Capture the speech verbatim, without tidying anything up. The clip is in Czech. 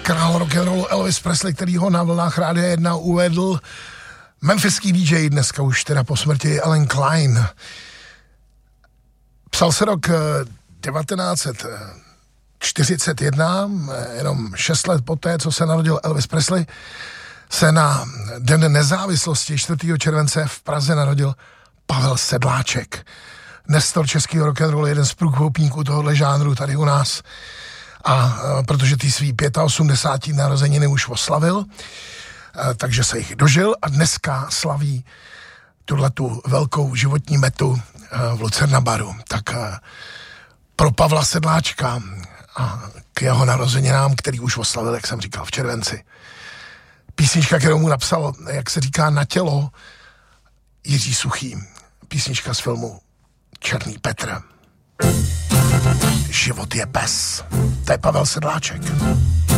král rock'n'rollu Elvis Presley, který ho na vlnách Rádia jedna uvedl memphiský dý džej, dneska už teda po smrti Alan Klein. Psal se rok devatenáct set čtyřicet jedna, jenom šest let poté, co se narodil Elvis Presley, se na Den nezávislosti čtvrtého července v Praze narodil Pavel Sedláček. Nestor českého rock'n'rollu, jeden z průkopníků tohohle žánru tady u nás. A, a protože ty svý osmdesátý pátý narozeniny už oslavil, a, takže se jich dožil a dneska slaví tuhletu velkou životní metu a, v Lucerna baru. Tak a, pro Pavla Sedláčka a k jeho narozeninám, který už oslavil, jak jsem říkal, v červenci. Písnička, kterou mu napsal, jak se říká, na tělo Jiří Suchý. Písnička z filmu Černý Petr. Život je pes. To je Pavel Sedláček.